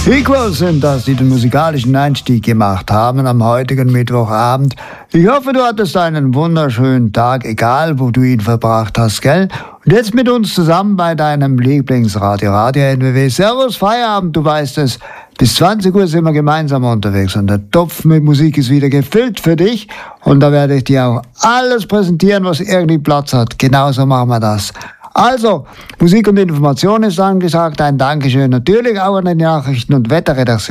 Equals sind das, die den musikalischen Einstieg gemacht haben am heutigen Mittwochabend. Ich hoffe, du hattest einen wunderschönen Tag, egal wo du ihn verbracht hast, gell? Und jetzt mit uns zusammen bei deinem Lieblingsradio, Radio NWW. Servus, Feierabend, du weißt es. Bis 20 Uhr sind wir gemeinsam unterwegs und der Topf mit Musik ist wieder gefüllt für dich. Und da werde ich dir auch alles präsentieren, was irgendwie Platz hat. Genauso machen wir das. Also, Musik und Information ist angesagt. Ein Dankeschön natürlich auch an die Nachrichten- und Wetterredaktion.